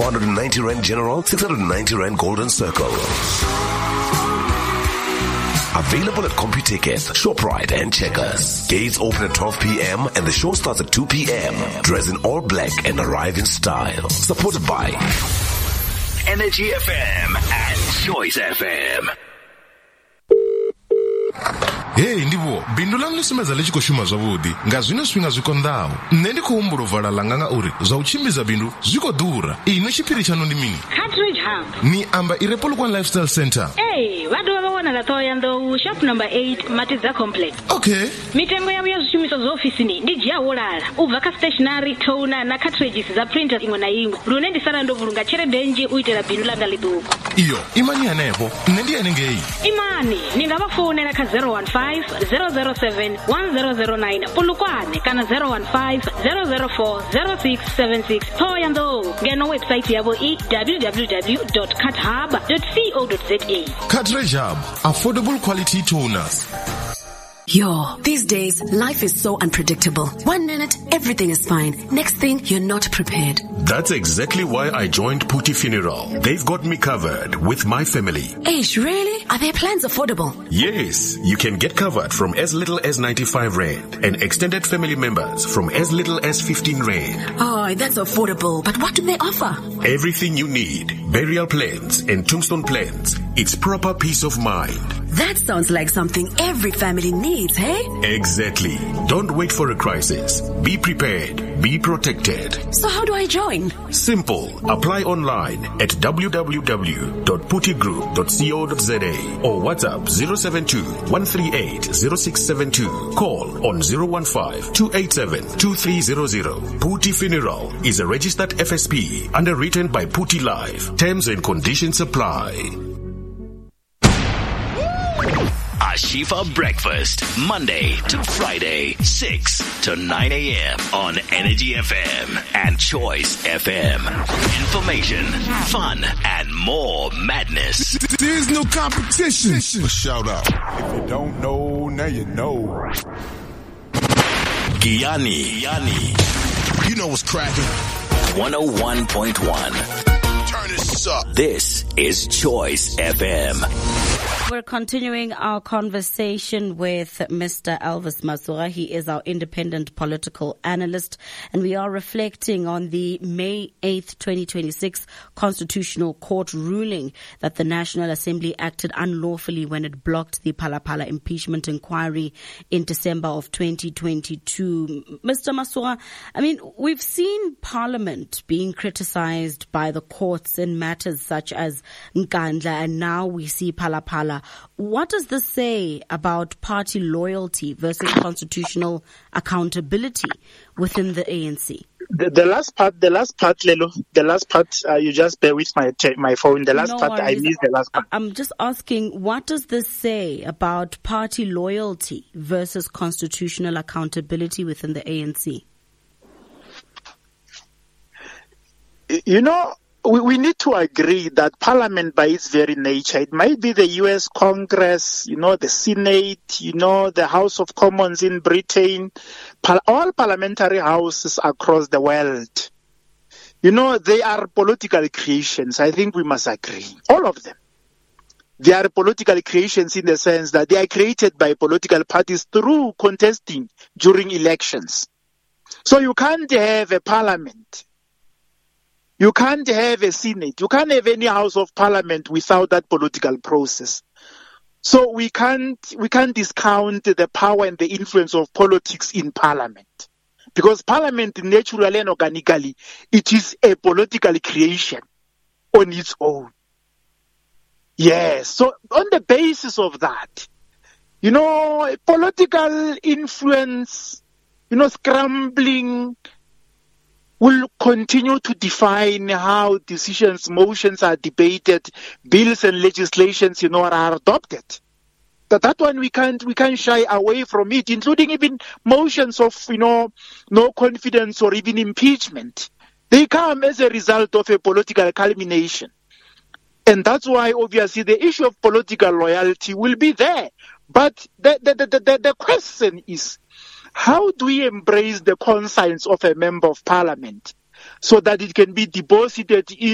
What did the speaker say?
490 Rand General, 690 Rand Golden Circle. Available at CompuTicket, ShopRite and Checkers. Gates open at 12 p.m. and the show starts at 2 p.m. Dress in all black and arrive in style. Supported by Energy FM and Choice FM. Hey ndivo, bindu langu lisimeza lechiko shuma zawudi, nga zwine swinga ziko ndao. Nendi kuumburo vala langanga uri, za uchimiza bindu, ziko dura. Ino shipiri chano ndi mini. Cartridge Hub. Ni amba Irepolu One Lifestyle Center. Hey, wadu wawana la toya ndo shop number 8, Matiza Complex. Okay. Mitembo ya shumiso za ofisi ni, ndijia wolala. Uvaka stationery, toner, na cartridges za printer ingo na ingo. Lunendi sana ndo vulunga chere denji uitela bindu langa liduko. Iyo, imani ya nebo, nendi ya nengei. Imani, ninga wafone na ka 015-007-1009. Pulukwane kana 015-004-0676. Toya ndo, geno website yabo www.cathub.co.za. Cartridge Hub, affordable quality toners. Yo, these days, life is so unpredictable. 1 minute, everything is fine. Next thing, you're not prepared. That's exactly why I joined Putty Funeral. They've got me covered with my family. Ish, really? Are their plans affordable? Yes, you can get covered from as little as 95 Rand and extended family members from as little as 15 Rand. Oh, that's affordable. But what do they offer? Everything you need. Burial plans and tombstone plans. It's proper peace of mind. That sounds like something every family needs, hey? Exactly. Don't wait for a crisis. Be prepared. Be protected. So how do I join? Simple. Apply online at www.puttygroup.co.za or WhatsApp 072-138-0672. Call on 015-287-2300. Putty Funeral is a registered FSP underwritten by Putty Life. Terms and conditions apply. Ashifa Breakfast, Monday to Friday, 6 to 9 a.m. on Energy FM and Choice FM. Information, fun, and more madness. There's no competition. Shout out. If you don't know, now you know. Giyani. You know what's cracking. 101.1. Turn this up. This is Choice FM. We're continuing our conversation with Mr. Elvis Masura. He is our independent political analyst, and we are reflecting on the May 8th, 2026 Constitutional Court ruling that the National Assembly acted unlawfully when it blocked the Phala impeachment inquiry in December of 2022. Mr. Masura, I mean, we've seen Parliament being criticized by the courts in matters such as Nkandla, and now we see Phala. What does this say about party loyalty versus constitutional accountability within the ANC? The last part, Lelo. The last part, you just bear with my phone. The last part, I missed the last part. I'm just asking, what does this say about party loyalty versus constitutional accountability within the ANC? You know, we need to agree that Parliament, by its very nature, it might be the U.S. Congress, the Senate, the House of Commons in Britain, all parliamentary houses across the world. They are political creations. I think we must agree. All of them. They are political creations in the sense that they are created by political parties through contesting during elections. So you can't have a parliament. You can't have a Senate. You can't have any House of Parliament without that political process. So we can't discount the power and the influence of politics in Parliament. Because Parliament, naturally and organically, it is a political creation on its own. Yes. So on the basis of that, political influence, scrambling, will continue to define how decisions, motions are debated, bills and legislations, are adopted. That one we can't shy away from it, including even motions of, no confidence or even impeachment. They come as a result of a political culmination. And that's why obviously the issue of political loyalty will be there. But the question is, how do we embrace the conscience of a member of parliament so that it can be deposited in